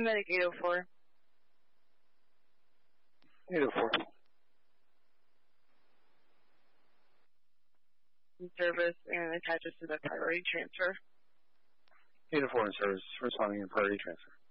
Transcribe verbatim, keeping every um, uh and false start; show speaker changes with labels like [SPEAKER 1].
[SPEAKER 1] Medic eight oh four.
[SPEAKER 2] eight oh four.
[SPEAKER 1] In service and attaches to the priority transfer.
[SPEAKER 2] eight oh four in service, responding in priority transfer.